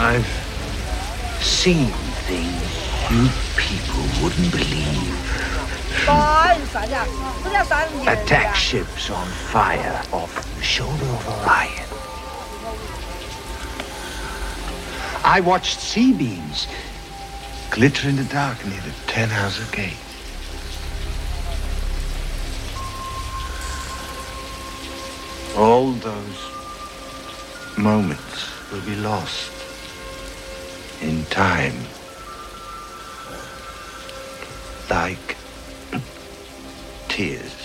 I've seen things you people wouldn't believe. Attack ships on fire off the shoulder of Orion. I watched sea beams glitter in the dark near the Tannhauser Gate. All those moments will be lost in time. Like tears.